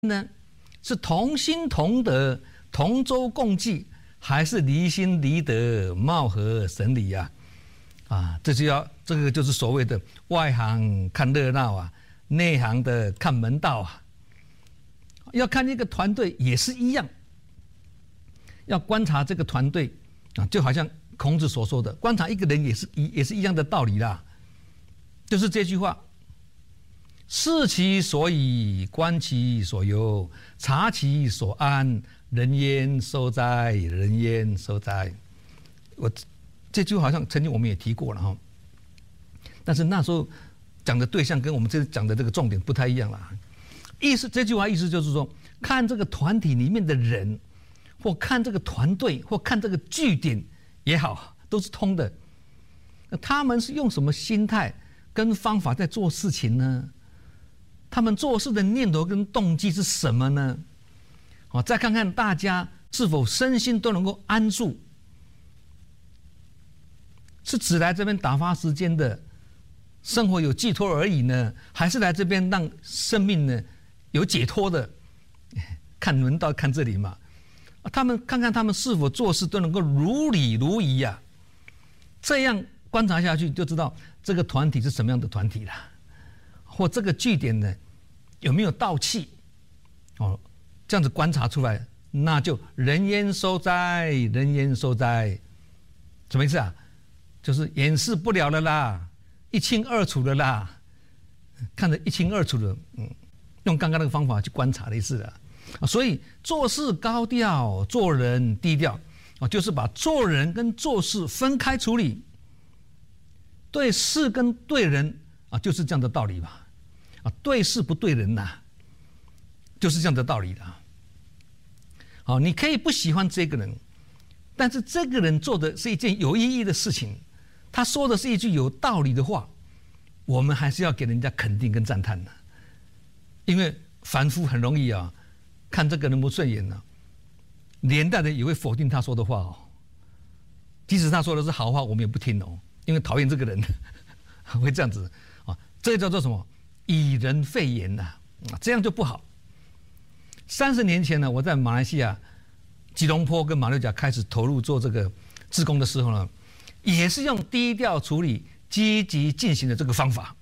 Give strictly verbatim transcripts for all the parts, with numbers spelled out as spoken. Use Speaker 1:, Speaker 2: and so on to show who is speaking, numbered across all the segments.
Speaker 1: 呢？是同心同德、同舟共济，还是离心离德、貌合神离呀？啊，这就要这个就是所谓的外行看热闹啊，内行的看门道啊。要看一个团队也是一样，要观察这个团队啊，就好像孔子所说的，观察一个人也是一也是一样的道理啦。就是这句话：视其所以，观其所由，察其所安，人焉受哉？人焉受哉？我这句话好像曾经我们也提过了哈，但是那时候讲的对象跟我们这讲的这个重点不太一样了。意思这句话意思就是说，看这个团体里面的人，或看这个团队，或看这个据点也好，都是通的。那他们是用什么心态跟方法在做事情呢？他们做事的念头跟动机是什么呢？好，再看看大家是否身心都能够安住，是只来这边打发时间的，生活有寄托而已呢，还是来这边让生命呢有解脱的？看门道，看这里嘛。他们看看他们是否做事都能够如理如仪呀、啊，这样观察下去就知道这个团体是什么样的团体了，或这个据点呢有没有道气？哦，这样子观察出来，那就人焉受哉？人焉受哉？什么意思啊？就是掩饰不了了啦，一清二楚的啦，看得一清二楚的，嗯，用刚刚那个方法去观察的意思了。所以做事高调，做人低调啊，就是把做人跟做事分开处理。对事跟对人啊，就是这样的道理吧。啊，对事不对人呐、啊，就是这样的道理的。好，你可以不喜欢这个人，但是这个人做的是一件有意义的事情，他说的是一句有道理的话，我们还是要给人家肯定跟赞叹的。因为凡夫很容易啊，看这个人不顺眼呢、啊，连带的也会否定他说的话哦。即使他说的是好话，我们也不听哦，因为讨厌这个人，会这样子啊。这叫做什么？以人废言呐、啊，这样就不好。三十年前呢，我在马来西亚吉隆坡跟马六甲开始投入做这个志工的时候呢，也是用低调处理、积极进行的这个方法。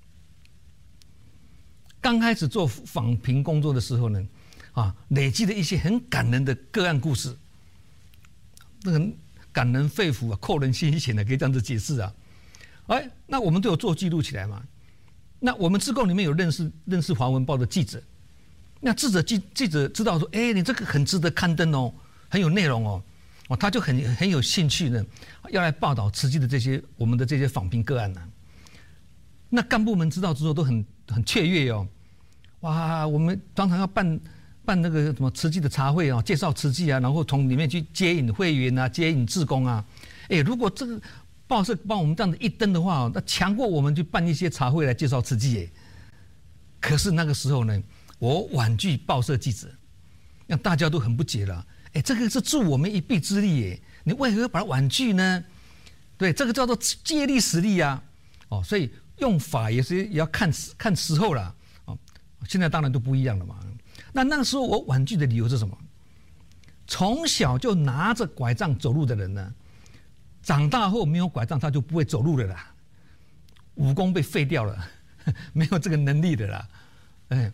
Speaker 1: 刚开始做访评工作的时候呢，啊，累积了一些很感人的个案故事，那个感人肺腑啊，扣人心弦的，可以这样子解释啊。哎，那我们都有做记录起来嘛。那我们志工里面有认识认识华文报的记者，那记者记记者知道说，哎，你这个很值得刊登哦，很有内容哦，哦，他就很很有兴趣呢，要来报道慈济的这些我们的这些访评个案呢、啊。那干部们知道之后都很很雀跃哦，哇，我们常常要办办那个什么慈济的茶会啊，介绍慈济啊，然后从里面去接引会员啊，接引志工啊，哎，如果这个报社帮我们这样子一登的话，那强过我们去办一些茶会来介绍慈济耶。可是那个时候呢，我婉拒报社记者，让大家都很不解了。哎，这个是助我们一臂之力耶，你为何把它婉拒呢？对，这个叫做借力使力啊。哦，所以用法也是也要看看时候啦。哦，现在当然都不一样了嘛。那那个时候我婉拒的理由是什么？从小就拿着拐杖走路的人呢，长大后没有拐杖他就不会走路了啦，武功被废掉了，没有这个能力的啦。哎，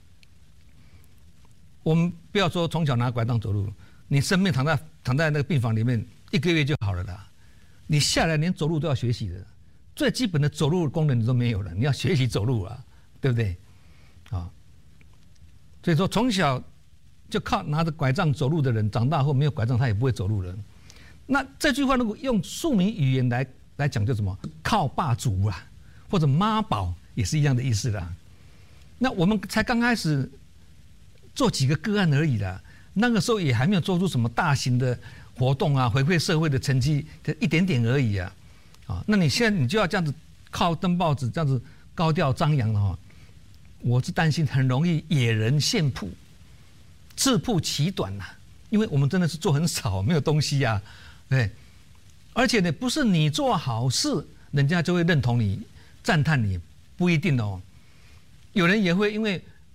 Speaker 1: 我们不要说从小拿拐杖走路，你生病躺在躺在那个病房里面一个月就好了啦，你下来连走路都要学习的，最基本的走路的功能你都没有了，你要学习走路啊，对不对？啊，所以说从小就靠拿着拐杖走路的人，长大后没有拐杖他也不会走路了。那这句话如果用庶民语言来来讲，就什么靠爸祖啊，或者妈宝也是一样的意思啦。那我们才刚开始做几个个案而已啦，那个时候也还没有做出什么大型的活动啊，回馈社会的成绩一点点而已啊。啊，那你现在你就要这样子靠登报纸这样子高调张扬的话，我是担心很容易野人献曝，自曝其短呐、啊。因为我们真的是做很少，没有东西呀、啊。对，而且呢，不是你做好事，人家就会认同你、赞叹你，不一定哦。有人也会因为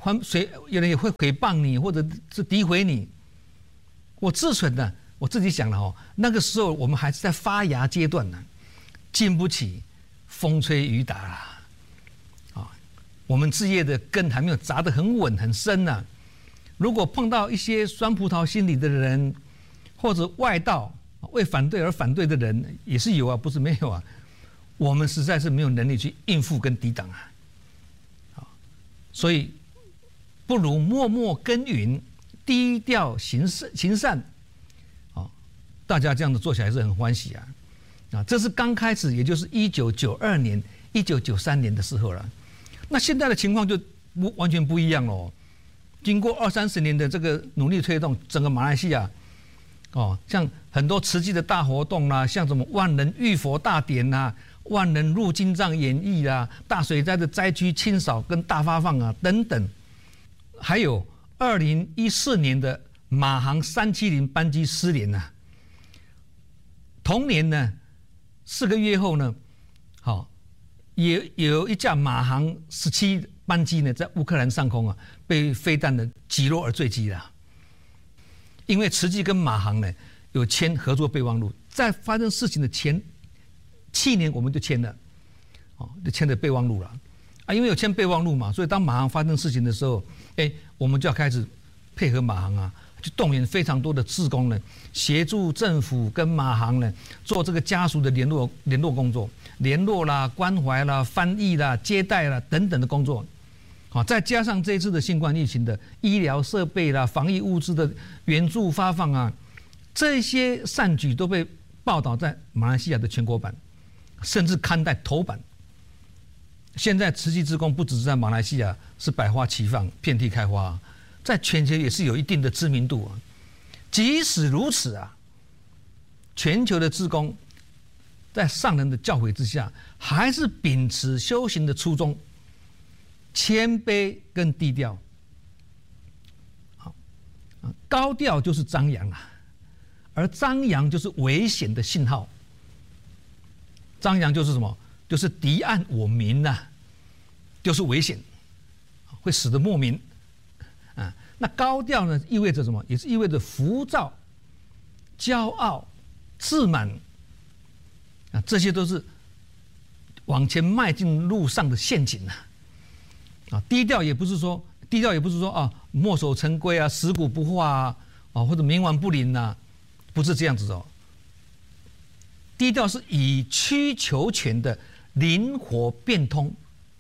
Speaker 1: 还谁有人也会诽谤你，或者是诋毁你。我自损的，我自己想了哦，那个时候我们还是在发芽阶段呢，经不起风吹雨打啦，啊，我们事业的根还没有扎得很稳很深呢、啊。如果碰到一些酸葡萄心理的人，或者外道为反对而反对的人，也是有啊，不是没有啊。我们实在是没有能力去应付跟抵挡啊，啊，所以不如默默耕耘，低调行善行善，啊，大家这样子做起来是很欢喜啊，啊，这是刚开始，也就是一九九二年、一九九三年的时候了。那现在的情况就不完全不一样喽。经过二三十年的这个努力推动，整个马来西亚，哦，像很多慈济的大活动啦、啊，像什么万人浴佛大典啦、啊。万人入经藏演义啦，大水灾的灾区清扫跟大发放啊等等，还有二零一四年的马航三七零班机失联呐、啊，同年呢四个月后呢，好、哦、也有一架马航十七班机呢在乌克兰上空啊被飞弹的击落而坠机了，因为慈济跟马航呢有签合作备忘录，在发生事情的前。去年我们就签了，哦，就签了备忘录了，啊，因为有签备忘录嘛，所以当马航发生事情的时候，哎，我们就要开始配合马航啊，去动员非常多的志工呢，协助政府跟马航呢做这个家属的联络联络工作，联络啦、关怀啦、翻译啦、接待啦等等的工作，好，再加上这一次的新冠疫情的医疗设备啦、防疫物资的援助发放啊，这些善举都被报道在马来西亚的全国版。甚至刊在头版。现在慈济志工不只是在马来西亚是百花齐放、遍地开花，在全球也是有一定的知名度啊。即使如此啊，全球的志工在上人的教诲之下，还是秉持修行的初衷，谦卑跟低调。好，高调就是张扬啊，而张扬就是危险的信号。张扬就是什么？就是敌暗我明呐、啊，就是危险，会死得莫名啊。那高调呢，意味着什么？也是意味着浮躁、骄傲、自满啊，这些都是往前迈进路上的陷阱呐、啊。啊，低调也不是说低调也不是说啊墨守成规啊、死骨不化啊，啊或者冥顽不灵呐，不是这样子哦。低调是以曲求全的灵活变通，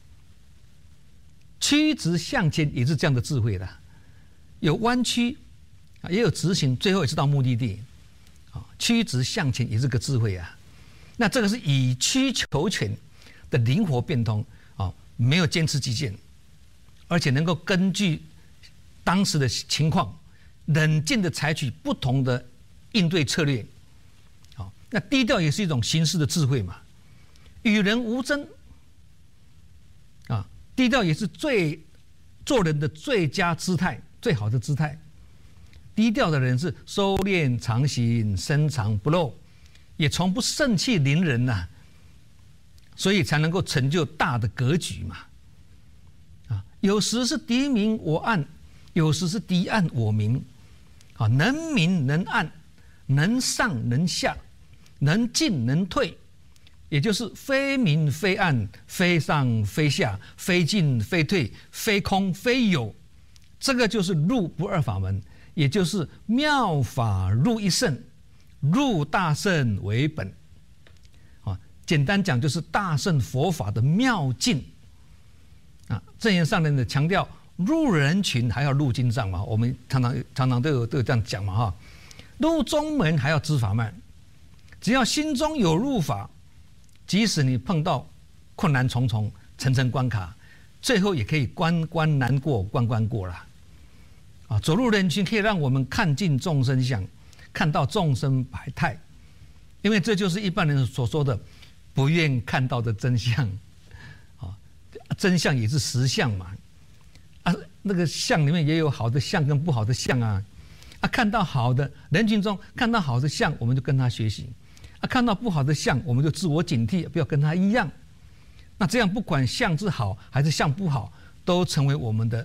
Speaker 1: 曲直向前也是这样的智慧的，有弯曲，也有直行，最后也是到目的地。啊，曲直向前也是个智慧啊。那这个是以曲求全的灵活变通啊，没有坚持己见，而且能够根据当时的情况，冷静的采取不同的应对策略。那低调也是一种行事的智慧嘛，与人无争啊，低调也是最做人的最佳姿态，最好的姿态。低调的人是收敛常行，深藏不露，也从不盛气凌人呐、啊，所以才能够成就大的格局嘛。啊，有时是敌明我暗，有时是敌暗我明，啊，能明能暗，能上能下。能进能退，也就是非明非暗，非上非下，非进非退，非空非有，这个就是入不二法门，也就是妙法入一圣，入大圣为本。啊，简单讲就是大乘佛法的妙境。啊，正言上人的强调，入人群还要入经藏嘛，我们常常常常都有都有这样讲嘛哈，入宗门还要知法脉。只要心中有入法，即使你碰到困难重重、层层关卡，最后也可以关关难过关关过了。啊，走入人群可以让我们看尽众生相，看到众生百态，因为这就是一般人所说的不愿看到的真相。啊，真相也是实相嘛。啊，那个相里面也有好的相跟不好的相啊。啊，看到好的人群中看到好的相，我们就跟他学习。啊，看到不好的相，我们就自我警惕，不要跟他一样。那这样不管相是好还是相不好，都成为我们的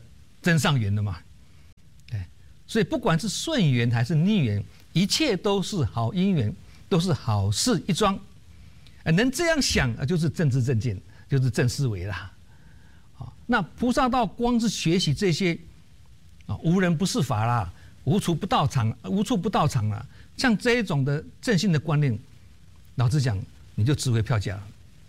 Speaker 1: 真上缘了嘛。哎，所以不管是顺缘还是逆缘，一切都是好因缘，都是好事一桩。能这样想啊，就是正知正见，就是正思维啦。好，那菩萨道光是学习这些啊，无人不是法啦，无处不到场，无处不到场啦。像这一种的正信的观念，老实讲，你就值回票价了。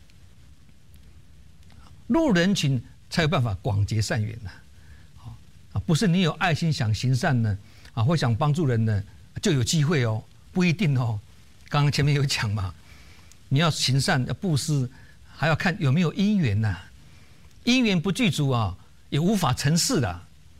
Speaker 1: 入人群才有办法广结善缘呐。啊，不是你有爱心想行善呢，啊，或想帮助人呢，就有机会哦，不一定哦。刚刚前面有讲嘛。你要行善要布施，还要看有没有因缘呐、啊。因缘不具足啊，也无法成事的。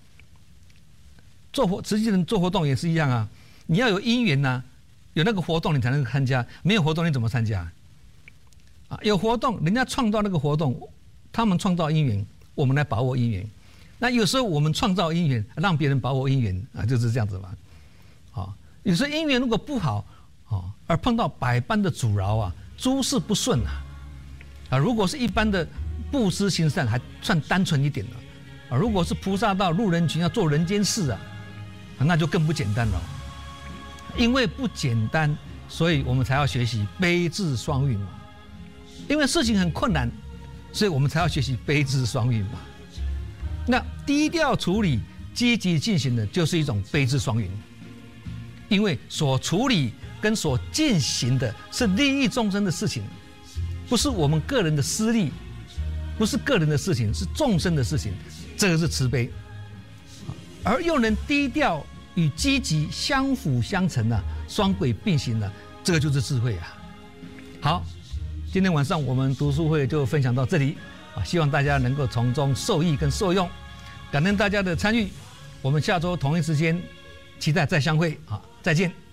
Speaker 1: 做活实际人做活动也是一样啊，你要有因缘呐、啊，有那个活动你才能参加，没有活动你怎么参加？啊，有活动人家创造那个活动，他们创造因缘，我们来把握因缘。那有时候我们创造因缘，让别人把握因缘啊，就是这样子嘛。啊，有时候因缘如果不好啊，而碰到百般的阻挠啊。诸事不顺啊，啊，如果是一般的布施行善，还算单纯一点了，啊，如果是菩萨道入人群要做人间事啊，那就更不简单了。因为不简单，所以我们才要学习悲智双运嘛。因为事情很困难，所以我们才要学习悲智双运嘛。那低调处理、积极进行的，就是一种悲智双运，因为所处理跟所进行的是利益众生的事情，不是我们个人的私利，不是个人的事情，是众生的事情，这个是慈悲。而又能低调与积极相辅相成啊，双轨并行啊，这个就是智慧啊。好，今天晚上我们读书会就分享到这里啊，希望大家能够从中受益跟受用，感恩大家的参与，我们下周同一时间期待再相会啊，再见。